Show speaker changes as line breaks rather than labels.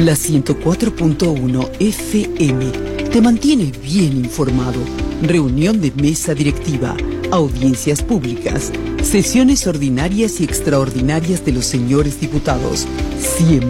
La 104.1 FM te mantiene bien informado. Reunión de mesa directiva, audiencias públicas, sesiones ordinarias y extraordinarias de los señores diputados. Siempre